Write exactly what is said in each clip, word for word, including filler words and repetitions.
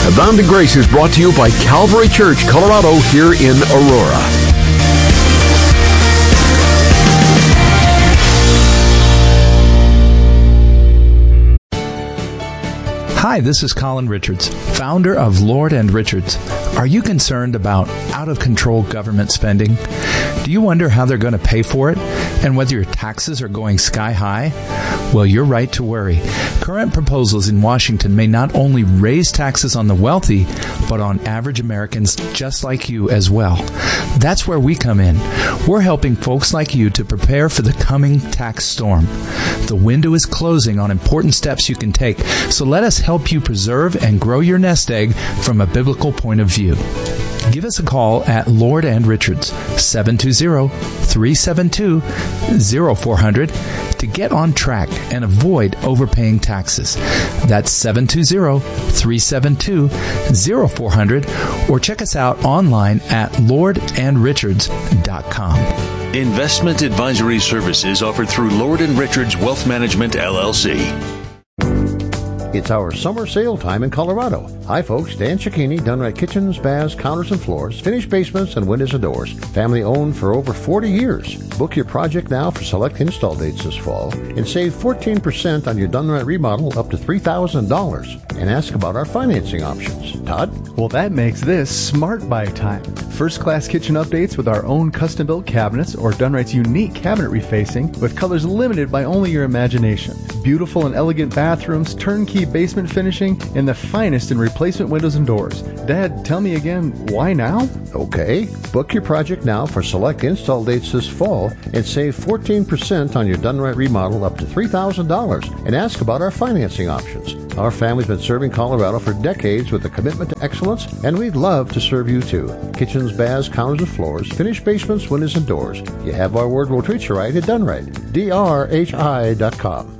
Abounding Grace is brought to you by Calvary Church, Colorado, here in Aurora. Hi, this is Colin Richards, founder of Lord and Richards. Are you concerned about out-of-control government spending? Do you wonder how they're going to pay for it and whether your taxes are going sky high? Well, you're right to worry. Current proposals in Washington may not only raise taxes on the wealthy, but on average Americans just like you as well. That's where we come in. We're helping folks like you to prepare for the coming tax storm. The window is closing on important steps you can take, so let us help you preserve and grow your nest egg from a biblical point of view. Give us a call at Lord and Richards, seven two zero, three seven two, zero four zero zero to get on track and avoid overpaying taxes. That's seven two zero, three seven two, zero four zero zero or check us out online at lord and richards dot com. Investment advisory services offered through Lord and Richards Wealth Management, L L C. It's our summer sale time in Colorado. Hi folks, Dan Cicchini, Dunright Kitchens, Baths, Counters and Floors, finished basements and windows and doors. Family owned for over forty years. Book your project now for select install dates this fall and save fourteen percent on your Dunright remodel up to three thousand dollars. And ask about our financing options. Todd? Well, that makes this Smart Buy time. First-class kitchen updates with our own custom-built cabinets or Dunright's unique cabinet refacing with colors limited by only your imagination. Beautiful and elegant bathrooms, turnkey basement finishing, and the finest in replacement windows and doors. Dad, tell me again, why now? Okay. Book your project now for select install dates this fall and save fourteen percent on your Dunright remodel up to three thousand dollars. And ask about our financing options. Our family's been serving Colorado for decades with a commitment to excellence, and we'd love to serve you too. Kitchens, baths, counters and floors, finished basements, windows and doors. You have our word, we'll treat you right at Dunright. D R H I dot com.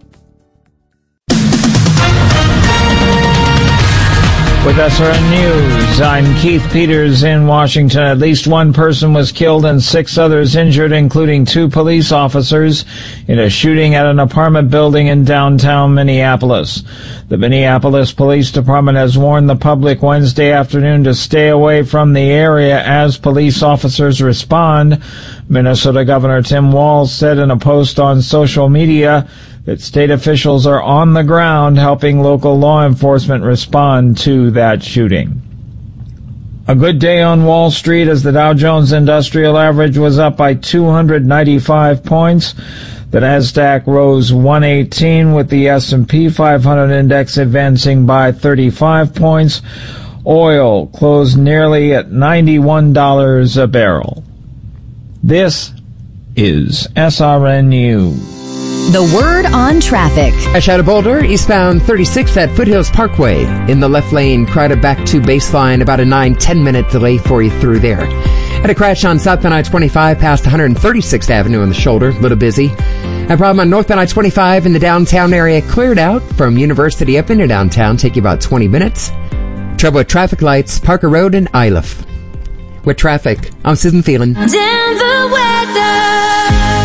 With S R N News, I'm Keith Peters in Washington. At least one person was killed and six others injured, including two police officers, in a shooting at an apartment building in downtown Minneapolis. The Minneapolis Police Department has warned the public Wednesday afternoon to stay away from the area as police officers respond. Minnesota Governor Tim Walz said in a post on social media that state officials are on the ground helping local law enforcement respond to that shooting. A good day on Wall Street as the Dow Jones Industrial Average was up by two hundred ninety-five points. The Nasdaq rose one eighteen with the S and P five hundred index advancing by thirty-five points. Oil closed nearly at ninety-one dollars a barrel. This is S R N News. The word on traffic. Ash out of Boulder, eastbound thirty-six at Foothills Parkway. In the left lane, crowded back to baseline, about a nine to ten minute delay for you through there. Had a crash on southbound I twenty-five past one hundred thirty-sixth Avenue on the shoulder, a little busy. A problem on northbound I twenty-five in the downtown area, cleared out from University up into downtown, take you about twenty minutes. Trouble with traffic lights, Parker Road and Iliff. With traffic, I'm Susan Thielen. Denver weather.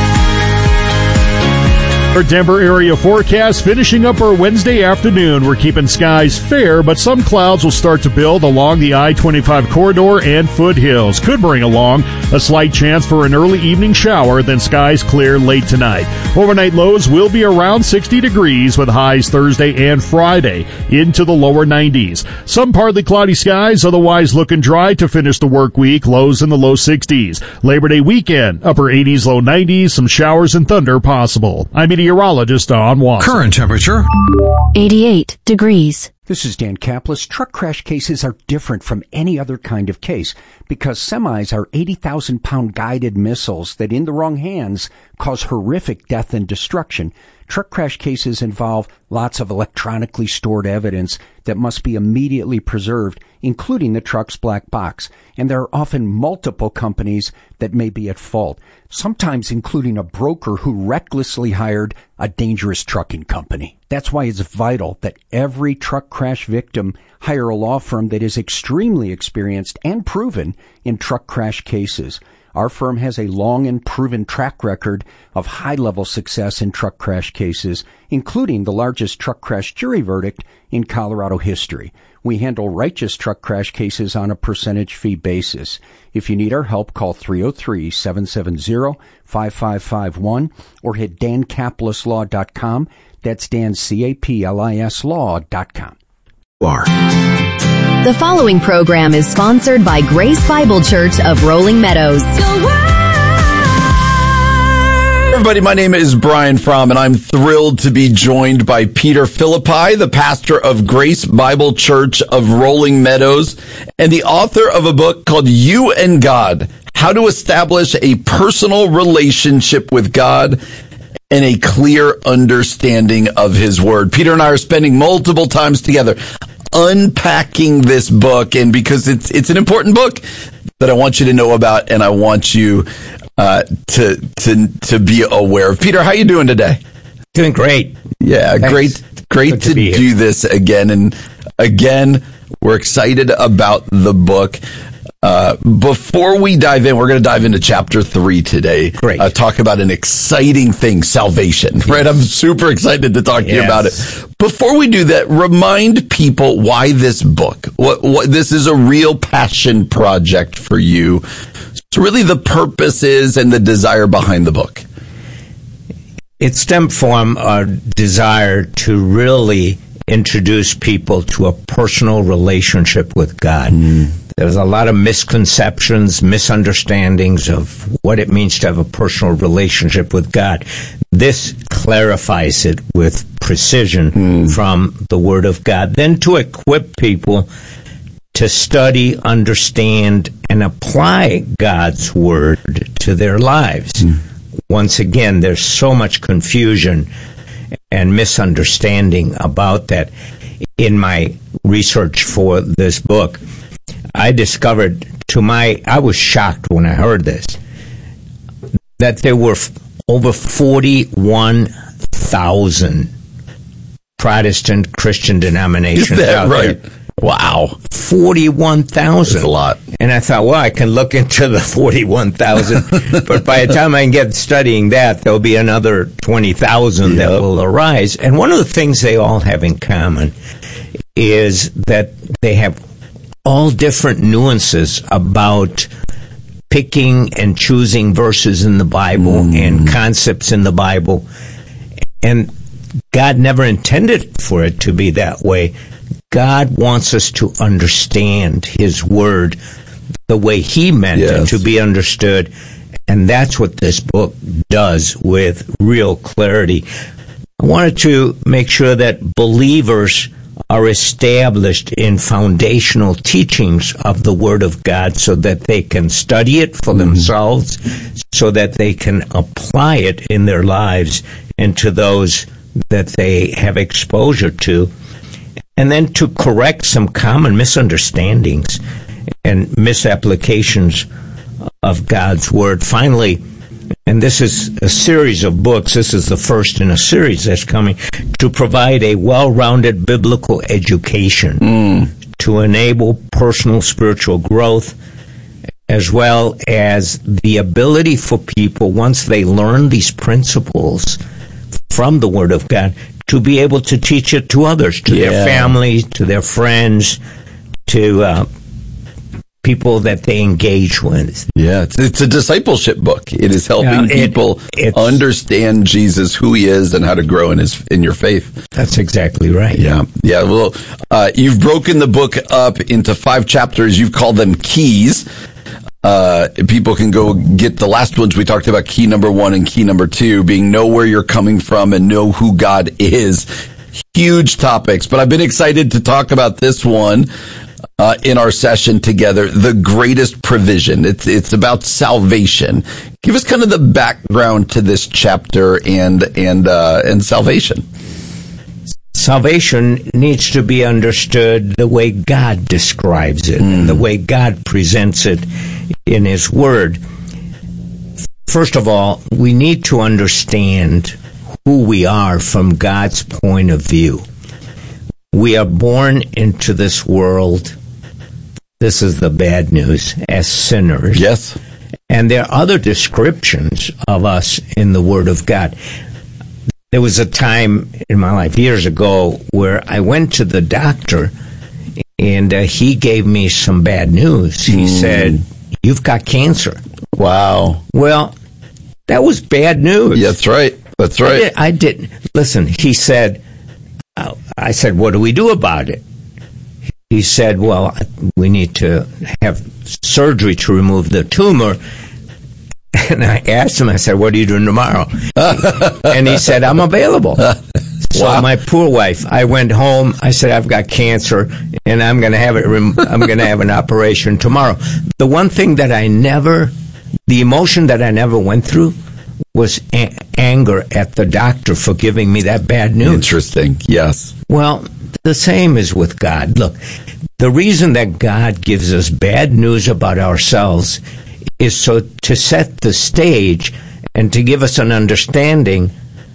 Our Denver area forecast finishing up our Wednesday afternoon. We're keeping skies fair, but some clouds will start to build along the I twenty-five corridor and foothills. Could bring along a slight chance for an early evening shower, then skies clear late tonight. Overnight lows will be around sixty degrees with highs Thursday and Friday into the lower nineties. Some partly cloudy skies, otherwise looking dry to finish the work week. Lows in the low sixties. Labor Day weekend, upper eighties, low nineties. Some showers and thunder possible. I'm meteorologist Don Watson. Current temperature eighty-eight degrees. This is Dan Kaplis. Truck crash cases are different from any other kind of case because semis are eighty thousand pound guided missiles that in the wrong hands cause horrific death and destruction. Truck crash cases involve lots of electronically stored evidence that must be immediately preserved, including the truck's black box. And there are often multiple companies that may be at fault, sometimes including a broker who recklessly hired a dangerous trucking company. That's why it's vital that every truck crash victim hire a law firm that is extremely experienced and proven in truck crash cases. Our firm has a long and proven track record of high-level success in truck crash cases, including the largest truck crash jury verdict in Colorado history. We handle righteous truck crash cases on a percentage fee basis. If you need our help, call three oh three, seven seven zero, five five five one or hit dan caplis law dot com. That's Dan, C A P L I S law dot com. The following program is sponsored by Grace Bible Church of Rolling Meadows. Everybody, my name is Brian Fromm, and I'm thrilled to be joined by Peter Philippi, the pastor of Grace Bible Church of Rolling Meadows, and the author of a book called You and God, How to Establish a Personal Relationship with God and a Clear Understanding of His Word. Peter and I are spending multiple times together unpacking this book, and because it's it's an important book that I want you to know about, and I want you uh, to to to be aware of. Peter, how you doing today? Doing great. Yeah, Thanks. great, great Good to, to be do here. this again, and again, we're excited about the book. Uh, before we dive in, we're going to dive into chapter three today. Great. Uh, talk about an exciting thing, salvation, right? I'm super excited to talk to you Yes. about it. Before we do that, remind people why this book. What, what this is a real passion project for you. So really the purpose is and the desire behind the book. It stemmed from a desire to really introduce people to a personal relationship with God. Mm. There's a lot of misconceptions, misunderstandings of what it means to have a personal relationship with God. This clarifies it with precision Mm. from the Word of God. Then to equip people to study, understand, and apply God's Word to their lives. Mm. Once again, there's so much confusion and misunderstanding about that. In my research for this book, I discovered to my, I was shocked when I heard this, that there were f- over forty-one thousand Protestant Christian denominations Is that out right? there. Wow. forty-one thousand. That's a lot. And I thought, well, I can look into the forty-one thousand, but by the time I can get studying that, there'll be another twenty thousand that Yep. will arise. And one of the things they all have in common is that they have all different nuances about picking and choosing verses in the Bible Mm. and concepts in the Bible. And God never intended for it to be that way. God wants us to understand His Word the way He meant Yes. it to be understood. And that's what this book does with real clarity. I wanted to make sure that believers are established in foundational teachings of the Word of God so that they can study it for themselves, so that they can apply it in their lives and to those that they have exposure to, and then to correct some common misunderstandings and misapplications of God's Word. Finally, and this is a series of books, this is the first in a series that's coming, to provide a well-rounded biblical education Mm. to enable personal spiritual growth, as well as the ability for people, once they learn these principles from the Word of God, to be able to teach it to others, to Yeah. their families, to their friends, to uh, people that they engage with. Yeah, it's, it's a discipleship book. It is helping Yeah, it- people it's- understand Jesus, who He is, and how to grow in His in your faith. That's exactly right. Yeah, yeah. Well, uh, you've broken the book up into five chapters. You've called them keys. Uh, people can go get the last ones we talked about, key number one and key number two, being know where you're coming from and know who God is. Huge topics, but I've been excited to talk about this one uh, in our session together, the greatest provision. It's it's about salvation. Give us kind of the background to this chapter and and uh, and salvation. Salvation needs to be understood the way God describes it, Mm. and the way God presents it in His Word. First of all, we need to understand who we are from God's point of view. We are born into this world, this is the bad news, as sinners. Yes. And there are other descriptions of us in the Word of God. There was a time in my life years ago where I went to the doctor and uh, he gave me some bad news. He mm. said, "You've got cancer." Wow. Well, that was bad news. Yeah, that's right. That's right. I, did, I didn't. Listen, he said, uh, I said, "What do we do about it?" He said, "Well, we need to have surgery to remove the tumor." And I asked him, I said, "What are you doing tomorrow?" And he said, "I'm available." So wow. My poor wife, I went home. I said, "I've got cancer, and I'm going to have it. Rem- I'm going to have an operation tomorrow." The one thing that I never, the emotion that I never went through, was a- anger at the doctor for giving me that bad news. Interesting. Yes. Well, the same is with God. Look, the reason that God gives us bad news about ourselves is so to set the stage and to give us an understanding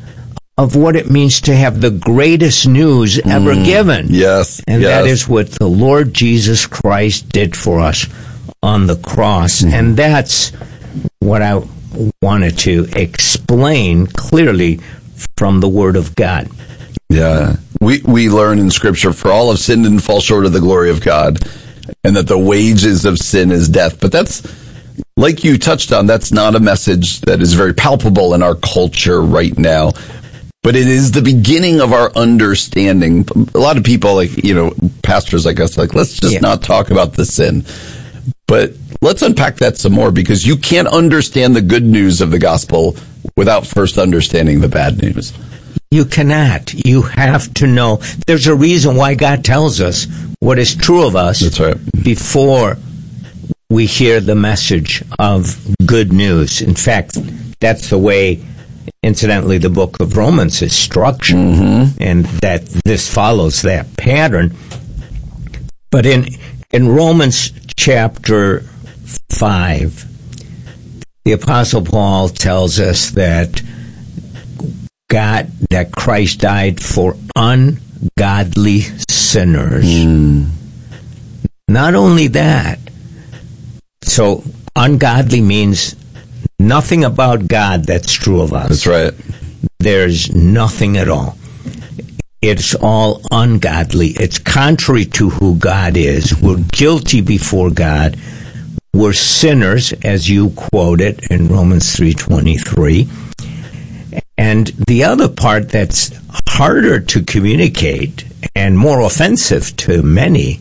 of what it means to have the greatest news ever mm, given. Yes. And yes. that is what the Lord Jesus Christ did for us on the cross. Mm. And that's what I wanted to explain clearly from the Word of God. Yeah. We we learn in Scripture, for all have sinned and fall short of the glory of God, and that the wages of sin is death. But that's, like you touched on, that's not a message that is very palpable in our culture right now. But it is the beginning of our understanding. A lot of people, like, you know, pastors like us, like, let's just yeah. not talk about the sin. But let's unpack that some more, because you can't understand the good news of the gospel without first understanding the bad news. You cannot. You have to know. There's a reason why God tells us what is true of us. That's right. Before we hear the message of good news. In fact, that's the way, incidentally, the book of Romans is structured, mm-hmm. and that this follows that pattern. But in in Romans chapter five, the Apostle Paul tells us that God, that Christ died for ungodly sinners. Mm. Not only that, so ungodly means nothing about God that's true of us. That's right. There's nothing at all. It's all ungodly. It's contrary to who God is. We're guilty before God. We're sinners, as you quoted in Romans three twenty-three. And the other part that's harder to communicate and more offensive to many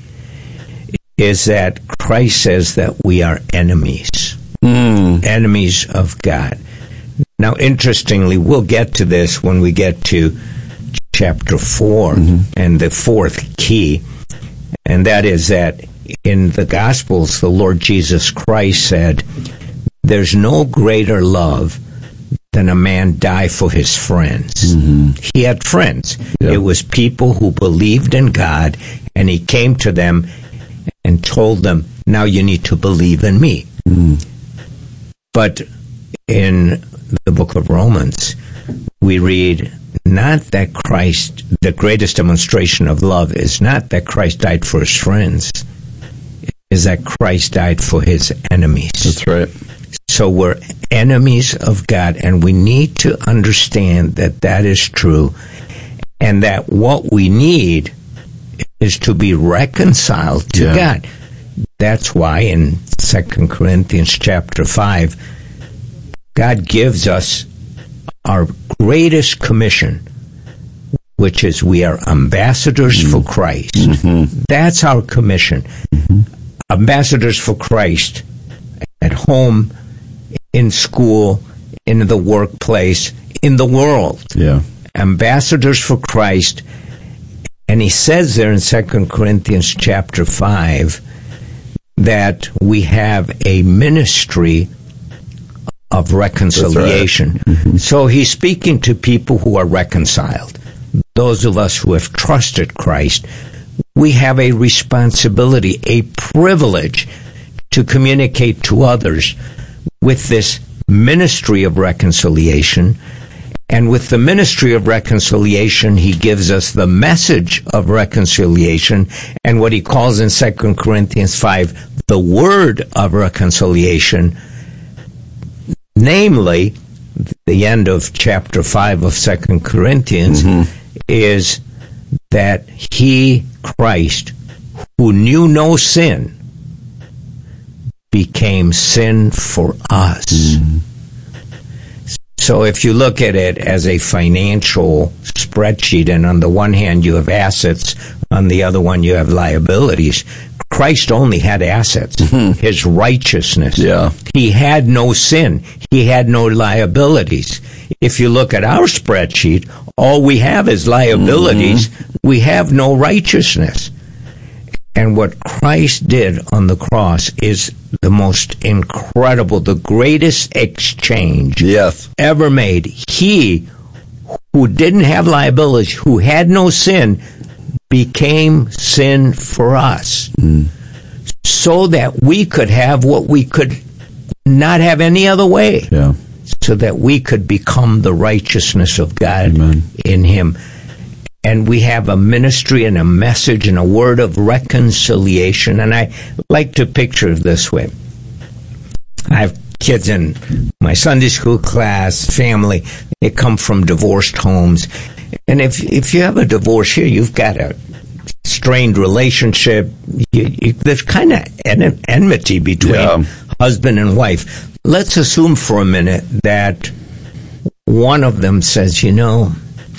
is that Christ says that we are enemies. Mm. Enemies of God. Now, interestingly, we'll get to this when we get to chapter four mm-hmm. and the fourth key, and that is that in the Gospels, the Lord Jesus Christ said, "There's no greater love than a man die for his friends." Mm-hmm. He had friends. Yeah. It was people who believed in God, and he came to them and told them, "Now you need to believe in me." Mm. But in the book of Romans, we read not that Christ, the greatest demonstration of love is not that Christ died for his friends, is that Christ died for his enemies. That's right. So we're enemies of God, and we need to understand that that is true, and that what we need is to be reconciled to yeah. God. That's why in Second Corinthians chapter five, God gives us our greatest commission, which is we are ambassadors mm-hmm. for Christ. Mm-hmm. That's our commission. Mm-hmm. Ambassadors for Christ at home, in school, in the workplace, in the world. Yeah. Ambassadors for Christ. And he says there in Second Corinthians chapter five that we have a ministry of reconciliation. Right. Mm-hmm. So he's speaking to people who are reconciled. Those of us who have trusted Christ, we have a responsibility, a privilege to communicate to others with this ministry of reconciliation. And with the ministry of reconciliation, he gives us the message of reconciliation and what he calls in Second Corinthians five, the word of reconciliation. namely, the end of chapter five of Second Corinthians, mm-hmm. is that he, Christ, who knew no sin, became sin for us. Mm-hmm. So if you look at it as a financial spreadsheet, and on the one hand you have assets, on the other one you have liabilities, Christ only had assets, mm-hmm. his righteousness. Yeah. He had no sin. He had no liabilities. If you look at our spreadsheet, all we have is liabilities. Mm-hmm. We have no righteousness. And what Christ did on the cross is the most incredible, the greatest exchange yes. ever made. He, who didn't have liabilities, who had no sin, became sin for us, mm. so that we could have what we could not have any other way, yeah. so that we could become the righteousness of God Amen. In him. And we have a ministry and a message and a word of reconciliation. And I like to picture it this way. I have kids in my Sunday school class, family. They come from divorced homes. And if if you have a divorce here, you've got a strained relationship. You, you, there's kind of en- enmity between yeah. husband and wife. Let's assume for a minute that one of them says, you know,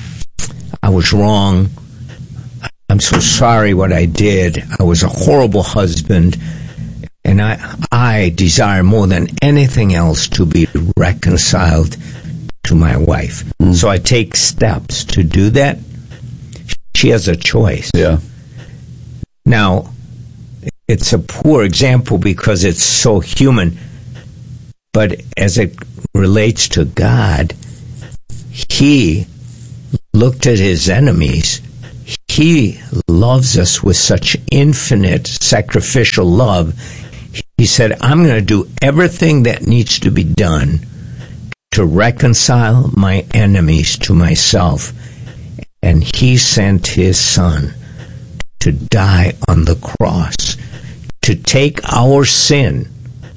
I was wrong. I'm so sorry what I did. I was a horrible husband. And I, I desire more than anything else to be reconciled to my wife. Mm. So I take steps to do that. She has a choice. Yeah. Now, it's a poor example because it's so human. But as it relates to God, he looked at his enemies. He loves us with such infinite sacrificial love. He said, I'm going to do everything that needs to be done to reconcile my enemies to myself. And he sent his son to die on the cross, to take our sin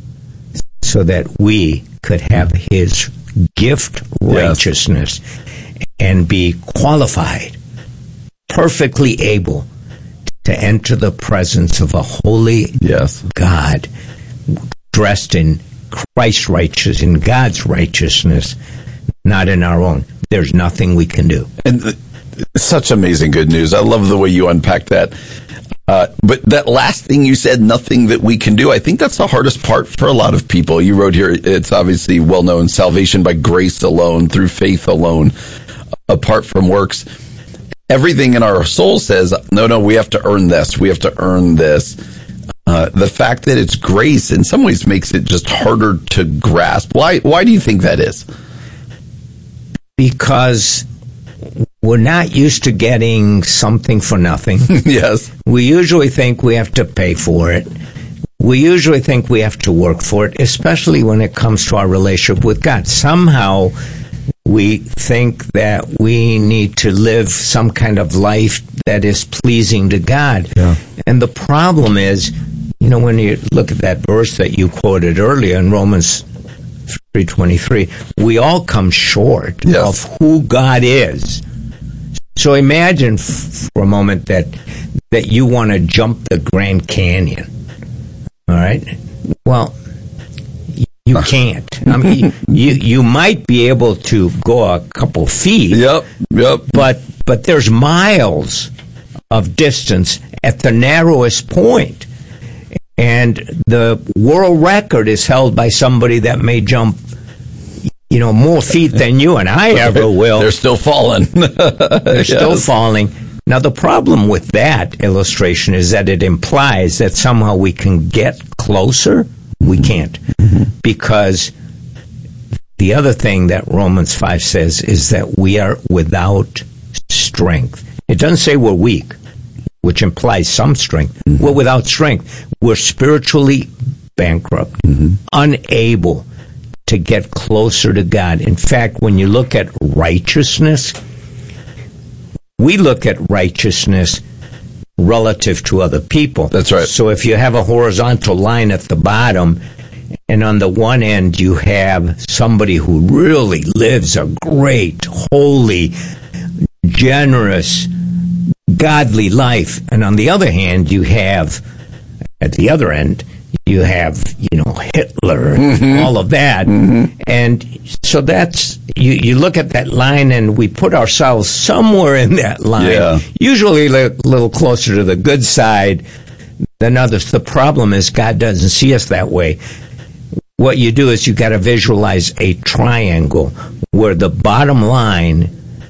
so that we could have his gift righteousness. Yes. And be qualified, perfectly able to enter the presence of a holy yes. God, dressed in Christ's righteousness, in God's righteousness, not in our own. There's nothing we can do. And th- such amazing good news. I love the way you unpack that. Uh, but that last thing you said, nothing that we can do, I think that's the hardest part for a lot of people. You wrote here, it's obviously well known, salvation by grace alone, through faith alone, apart from works. Everything in our soul says, no, no, we have to earn this. We have to earn this. Uh, the fact that it's grace in some ways makes it just harder to grasp. Why, why do you think that is? Because we're not used to getting something for nothing. Yes. We usually think we have to pay for it. We usually think we have to work for it, especially when it comes to our relationship with God. Somehow we think that we need to live some kind of life that is pleasing to God. Yeah. And the problem is, you know, when you look at that verse that you quoted earlier in Romans three twenty-three, we all come short yes. of who God is. So imagine f- for a moment that that you want to jump the Grand Canyon. All right? Well, you can't. I mean, you you might be able to go a couple feet. Yep, yep. But but there's miles of distance at the narrowest point. And the world record is held by somebody that may jump, you know, more feet than you and I ever will. They're still falling. They're yes. still falling. Now, the problem with that illustration is that it implies that somehow we can get closer. We can't. Mm-hmm. Because the other thing that Romans five says is that we are without strength. It doesn't say we're weak, which implies some strength. Mm-hmm. We're without strength. We're spiritually bankrupt, mm-hmm. unable to get closer to God. In fact, when you look at righteousness, we look at righteousness relative to other people. That's right. So if you have a horizontal line at the bottom, And on the one end, you have somebody who really lives a great, holy, generous, godly life. And on the other hand, you have, at the other end, you have, you know, Hitler and mm-hmm. all of that. Mm-hmm. And so that's, you, you look at that line and we put ourselves somewhere in that line, yeah. usually a little closer to the good side than others. The problem is God doesn't see us that way. What you do is you got to visualize a triangle where the bottom line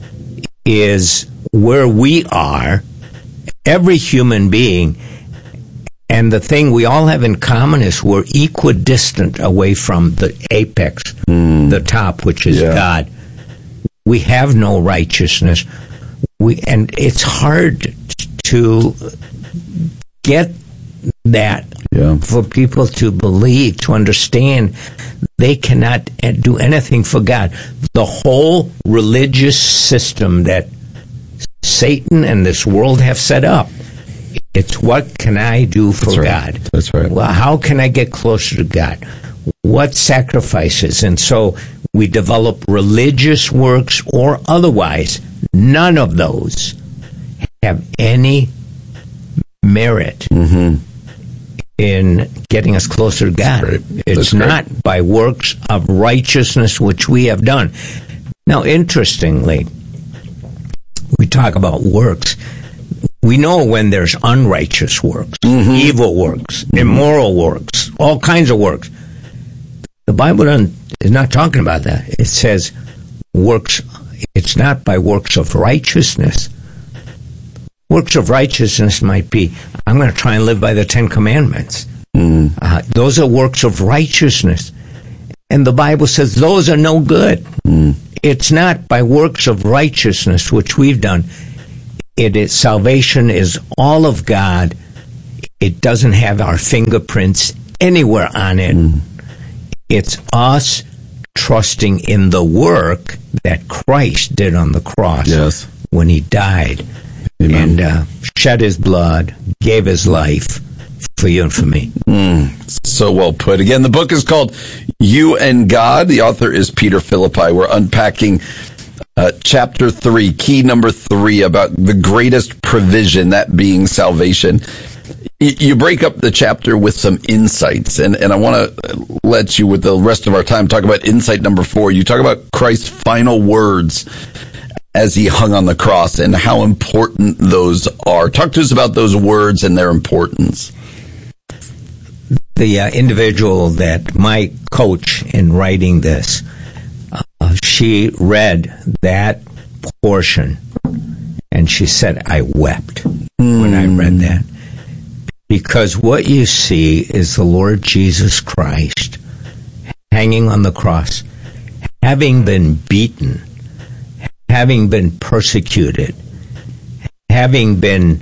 is where we are, every human being, and the thing we all have in common is we're equidistant away from the apex, mm. the top, which is yeah. God. We have no righteousness. We and it's hard to get that yeah. for people to believe, to understand they cannot do anything for God. The whole religious system that Satan and this world have set up, it's what can I do for That's right. God? That's right. Well, how can I get closer to God? What sacrifices? And so we develop religious works or otherwise. None of those have any merit mm-hmm. in getting us closer to God. That's it's That's not great. By works of righteousness which we have done. Now, interestingly, we talk about works. We know when there's unrighteous works, mm-hmm. evil works, mm-hmm. immoral works, all kinds of works. The Bible doesn't, is not talking about that. It says works. It's not by works of righteousness. Works of righteousness might be, I'm going to try and live by the Ten Commandments. Mm. Uh, those are works of righteousness. And the Bible says those are no good. Mm. It's not by works of righteousness, which we've done. It is, salvation is all of God. It doesn't have our fingerprints anywhere on it. Mm. It's us trusting in the work that Christ did on the cross yes. when he died. Amen. And uh, shed his blood, gave his life for you and for me. Mm, so well put. Again, the book is called You and God. The author is Peter Philippi. We're unpacking uh, chapter three, key number three, about the greatest provision, that being salvation. Y- you break up the chapter with some insights, and, and I want to let you, with the rest of our time, talk about insight number four. You talk about Christ's final words as he hung on the cross and how important those are. Talk to us about those words and their importance. The uh, individual that my coach in writing this, uh, she read that portion and she said, I wept mm. when I read that. Because what you see is the Lord Jesus Christ hanging on the cross, having been beaten, having been persecuted, having been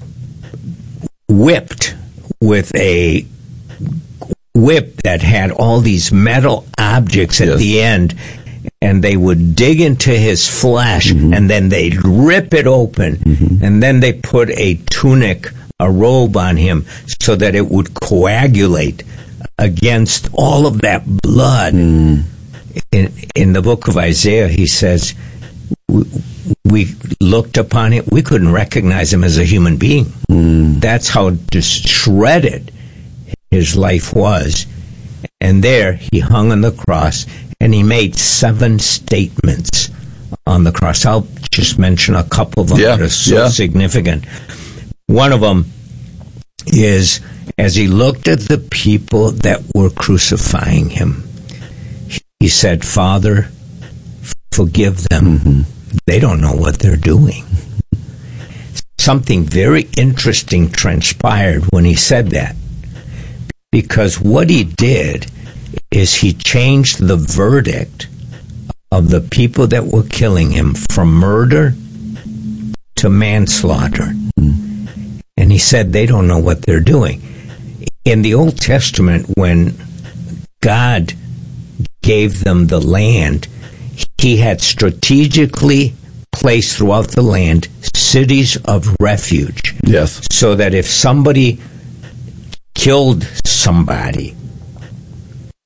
whipped with a whip that had all these metal objects at yes. the end, and they would dig into his flesh, mm-hmm. and then they'd rip it open, mm-hmm. and then they put a tunic, a robe on him, so that it would coagulate against all of that blood. Mm. In, in the book of Isaiah, he says, we, we looked upon it, we couldn't recognize him as a human being. Mm. That's how just shredded his life was. And there he hung on the cross, and he made seven statements on the cross. I'll just mention a couple of them yeah, that are so yeah. significant. One of them is, as he looked at the people that were crucifying him, he said, Father, forgive them. Mm-hmm. They don't know what they're doing. Something very interesting transpired when he said that. Because what he did is he changed the verdict of the people that were killing him from murder to manslaughter. Mm. And he said they don't know what they're doing. In the Old Testament, when God gave them the land, he had strategically placed throughout the land cities of refuge. Yes. So that if somebody killed somebody,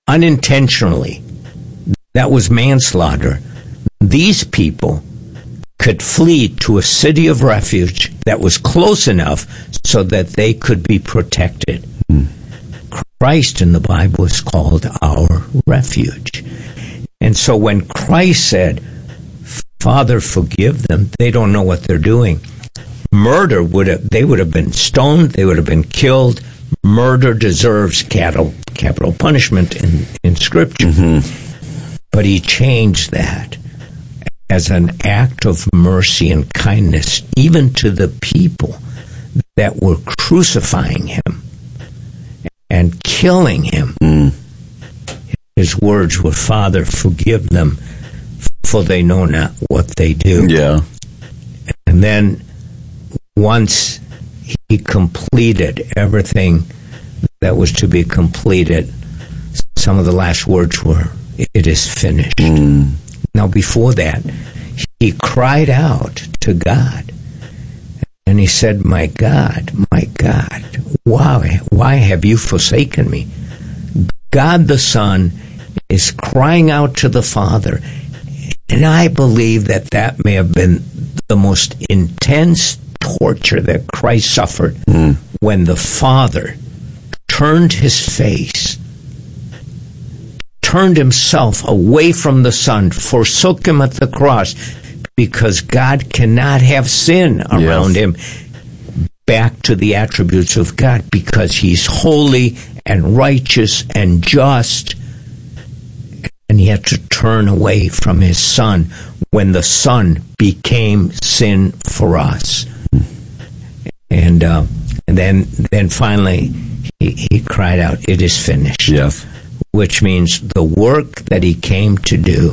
unintentionally. That was manslaughter. These people could flee to a city of refuge that was close enough so that they could be protected. Mm. Christ in the Bible is called our refuge. And so when Christ said, Father, forgive them, they don't know what they're doing. Murder would have, they would have been stoned, they would have been killed. Murder deserves capital, capital punishment in, in Scripture. Mm-hmm. But he changed that as an act of mercy and kindness, even to the people that were crucifying him and killing him. Mm. His words were, Father, forgive them, for they know not what they do. Yeah. And then once he completed everything that was to be completed, some of the last words were, it is finished. Mm. Now, before that, he cried out to God, and he said, my God, my God, why, why have you forsaken me? God the Son is crying out to the Father, and I believe that that may have been the most intense torture that Christ suffered mm. when the Father turned his face, turned himself away from the Son, forsook him at the cross, because God cannot have sin around yes. him, back to the attributes of God, because he's holy and righteous and just, and he had to turn away from his Son when the Son became sin for us. And, uh, and then then finally he, he cried out, it is finished. Yes. Which means the work that he came to do,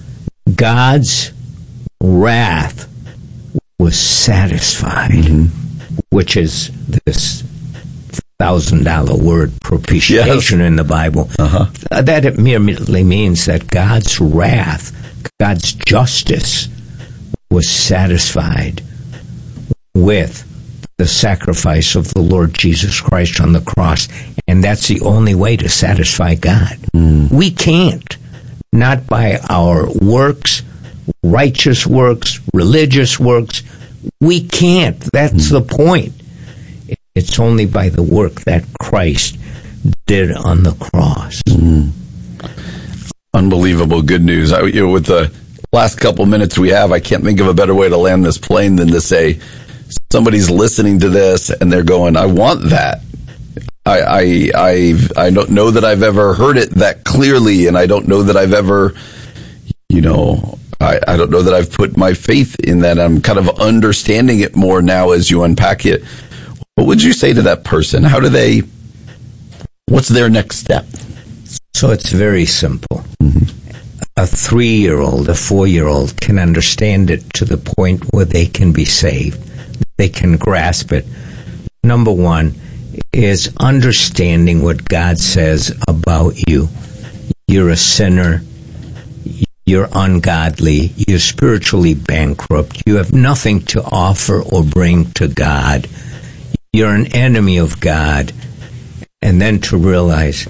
God's wrath was satisfied, mm-hmm. which is this thousand dollar word propitiation yes. in the Bible. Uh-huh. That it merely means that God's wrath, God's justice was satisfied with the sacrifice of the Lord Jesus Christ on the cross. And that's the only way to satisfy God. Mm. We can't, not by our works, righteous works, religious works. We can't. That's mm. the point. It's only by the work that Christ did on the cross. Mm. Unbelievable good news. I, you know, with the last couple minutes we have, I can't think of a better way to land this plane than to say, somebody's listening to this and they're going, I want that. I I I I don't know that I've ever heard it that clearly, and I don't know that I've ever, you know, I, I don't know that I've put my faith in that. I'm kind of understanding it more now as you unpack it. What would you say to that person? How do they, what's their next step? So it's very simple. Mm-hmm. A three-year-old, a four-year-old can understand it to the point where they can be saved. They can grasp it. Number one is understanding what God says about you. You're a sinner. You're ungodly. You're spiritually bankrupt. You have nothing to offer or bring to God. You're an enemy of God. And then to realize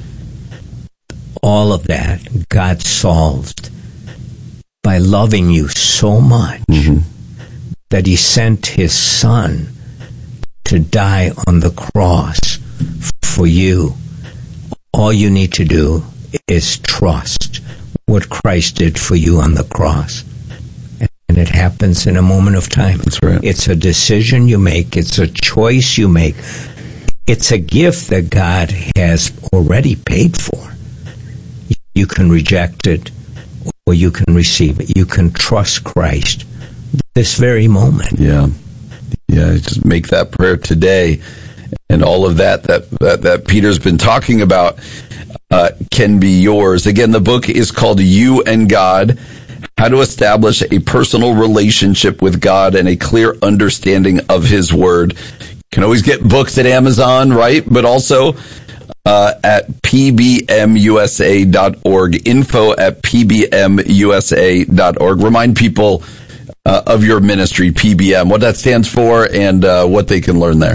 all of that God solved by loving you so much mm-hmm. that he sent his Son to die on the cross for you. All you need to do is trust what Christ did for you on the cross. And it happens in a moment of time. That's right. It's a decision you make. It's a choice you make. It's a gift that God has already paid for. You can reject it or you can receive it. You can trust Christ this very moment. Yeah. Yeah, just make that prayer today. And all of that that, that, that Peter's been talking about uh, can be yours. Again, the book is called You and God, How to Establish a Personal Relationship with God and a Clear Understanding of His Word. You can always get books at Amazon, right? But also uh, at p b m u s a dot org, info at p b m u s a dot org. Remind people Uh, of your ministry, P B M, what that stands for, and uh, what they can learn there.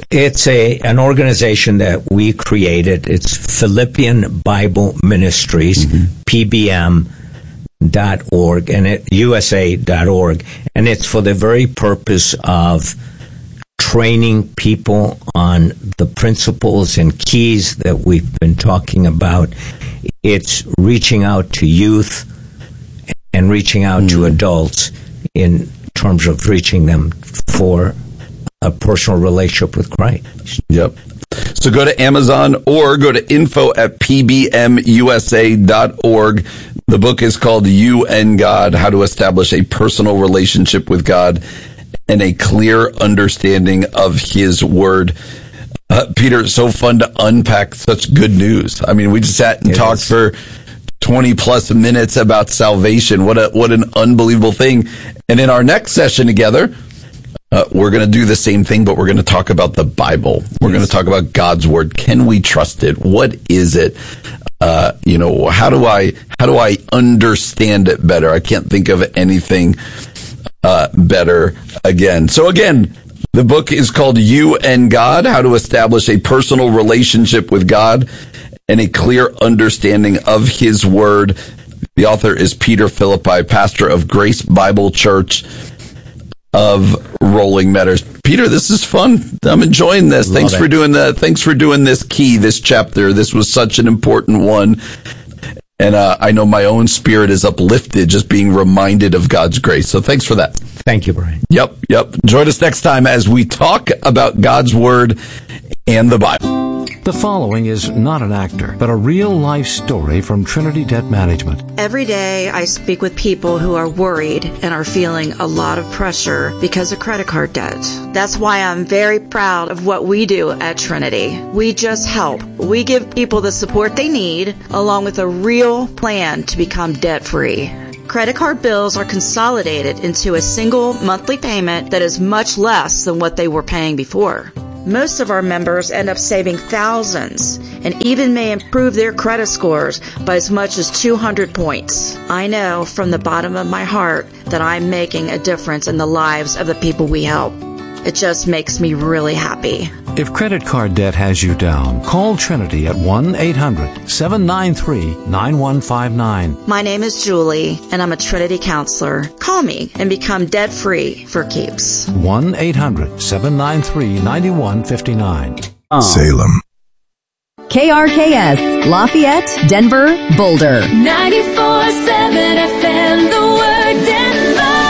It's a an organization that we created. It's Philippian Bible Ministries, mm-hmm. P B M dot org, and it U S A dot org, and it's for the very purpose of training people on the principles and keys that we've been talking about. It's reaching out to youth and reaching out mm. to adults in terms of reaching them for a personal relationship with Christ. Yep. So go to Amazon or go to info at p b m u s a dot org. The book is called You and God, How to Establish a Personal Relationship with God and a Clear Understanding of His Word. Uh, Peter, it's so fun to unpack such good news. I mean, we just sat and it talked is. for twenty plus minutes about salvation. What a what an unbelievable thing. And in our next session together, uh, we're going to do the same thing, but we're going to talk about the Bible. We're yes. going to talk about God's Word. Can we trust it? What is it? Uh, you know, how do I how do I understand it better? I can't think of anything uh, better again. So again, the book is called You and God, How to Establish a Personal Relationship with God and a Clear Understanding of His Word. The author is Peter Philippi, pastor of Grace Bible Church of Rolling Meadows. Peter, this is fun. I'm enjoying this. Love thanks it. for doing that. Thanks for doing this key, this chapter. This was such an important one. And uh, I know my own spirit is uplifted just being reminded of God's grace. So thanks for that. Thank you, Brian. Yep, yep. Join us next time as we talk about God's Word and the Bible. The following is not an actor, but a real-life story from Trinity Debt Management. Every day I speak with people who are worried and are feeling a lot of pressure because of credit card debt. That's why I'm very proud of what we do at Trinity. We just help. We give people the support they need, along with a real plan to become debt-free. Credit card bills are consolidated into a single monthly payment that is much less than what they were paying before. Most of our members end up saving thousands and even may improve their credit scores by as much as two hundred points. I know from the bottom of my heart that I'm making a difference in the lives of the people we help. It just makes me really happy. If credit card debt has you down, call Trinity at one eight hundred seven nine three nine one five nine. My name is Julie, and I'm a Trinity counselor. Call me and become debt-free for keeps. one eight hundred seven nine three nine one five nine. Oh. Salem. K R K S, Lafayette, Denver, Boulder. ninety-four point seven F M, The Word, Denver.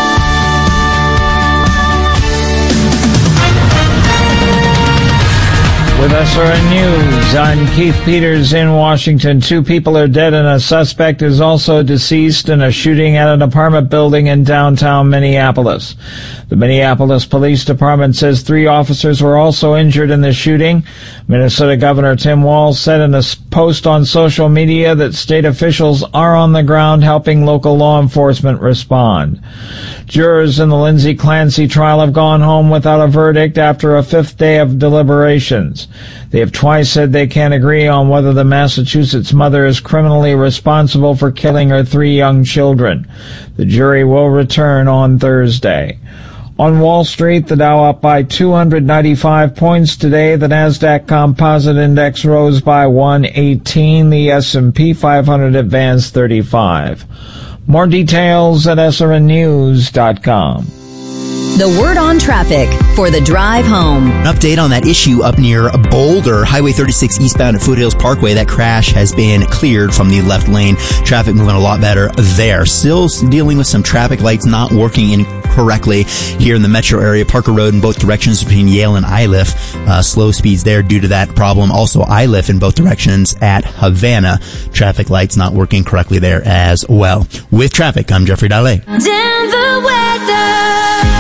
With S R N News, I'm Keith Peters in Washington. Two people are dead and a suspect is also deceased in a shooting at an apartment building in downtown Minneapolis. The Minneapolis Police Department says three officers were also injured in the shooting. Minnesota Governor Tim Walz said in a post on social media that state officials are on the ground helping local law enforcement respond. Jurors in the Lindsay Clancy trial have gone home without a verdict after a fifth day of deliberations. They have twice said they can't agree on whether the Massachusetts mother is criminally responsible for killing her three young children. The jury will return on Thursday. On Wall Street, the Dow up by two hundred ninety-five points today. The Nasdaq Composite Index rose by one eighteen. The S and P five hundred advanced thirty-five. More details at S R N news dot com. The word on traffic for the drive home. An update on that issue up near Boulder, Highway thirty-six eastbound at Foothills Parkway. That crash has been cleared from the left lane. Traffic moving a lot better there. Still dealing with some traffic lights not working incorrectly here in the metro area. Parker Road in both directions between Yale and Iliff. Uh, slow speeds there due to that problem. Also Iliff in both directions at Havana. Traffic lights not working correctly there as well. With traffic, I'm Jeffrey Dalle. Denver weather.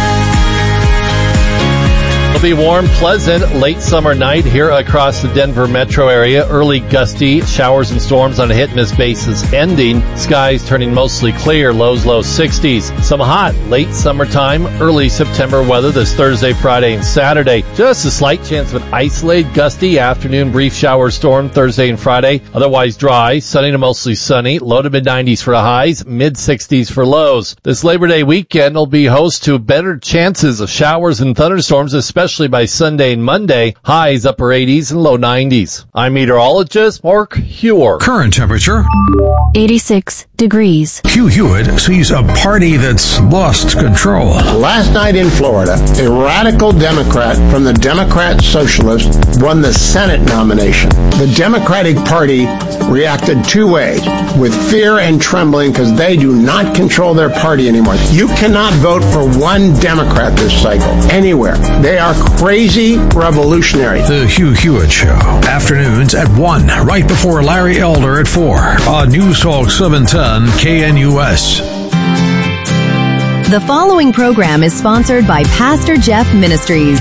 It'll be warm, pleasant, late summer night here across the Denver metro area. Early gusty showers and storms on a hit-miss basis ending. Skies turning mostly clear, lows low sixties. Some hot, late summertime, early September weather this Thursday, Friday, and Saturday. Just a slight chance of an isolated gusty afternoon brief shower storm Thursday and Friday. Otherwise dry, sunny to mostly sunny, low to mid-nineties for the highs, mid-sixties for lows. This Labor Day weekend will be host to better chances of showers and thunderstorms, especially especially by Sunday and Monday. Highs upper eighties and low nineties. I'm meteorologist Mark Hewer. Current temperature eighty-six degrees. Hugh Hewitt sees a party that's lost control. Last night in Florida, a radical Democrat from the Democrat Socialist won the Senate nomination. The Democratic Party reacted two ways, with fear and trembling because they do not control their party anymore. You cannot vote for one Democrat this cycle, anywhere. They are crazy revolutionaries. The Hugh Hewitt Show, afternoons at one, right before Larry Elder at four, on News Talk seven ten K N U S. The following program is sponsored by Pastor Jeff Ministries.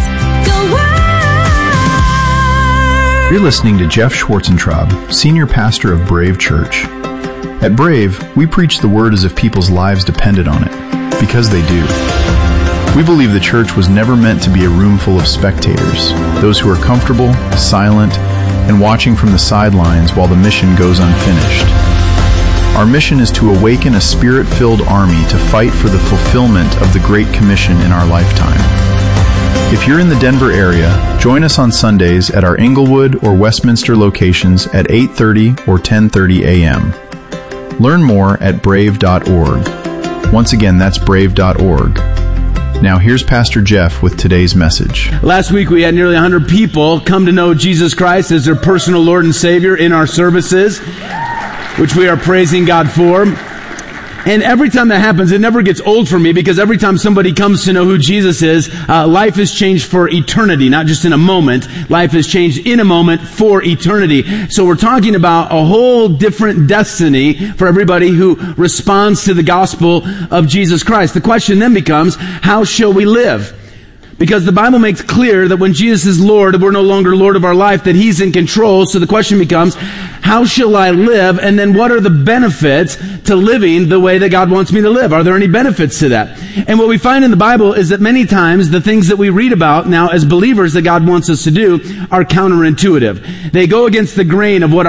You're listening to Jeff Schwarzentraub, Senior Pastor of Brave Church. At Brave, we preach the word as if people's lives depended on it, because they do. We believe the church was never meant to be a room full of spectators, those who are comfortable, silent, and watching from the sidelines while the mission goes unfinished. Our mission is to awaken a spirit-filled army to fight for the fulfillment of the Great Commission in our lifetime. If you're in the Denver area, join us on Sundays at our Englewood or Westminster locations at eight thirty or ten thirty a.m. Learn more at brave dot org. Once again, that's brave dot org. Now here's Pastor Jeff with today's message. Last week we had nearly one hundred people come to know Jesus Christ as their personal Lord and Savior in our services, which we are praising God for. And every time that happens, it never gets old for me, because every time somebody comes to know who Jesus is, uh, life has changed for eternity, not just in a moment. Life has changed in a moment for eternity. So we're talking about a whole different destiny for everybody who responds to the gospel of Jesus Christ. The question then becomes, how shall we live? Because the Bible makes clear that when Jesus is Lord, we're no longer Lord of our life, that He's in control. So the question becomes, how shall I live? And then what are the benefits to living the way that God wants me to live? Are there any benefits to that? And what we find in the Bible is that many times the things that we read about now as believers that God wants us to do are counterintuitive. They go against the grain of what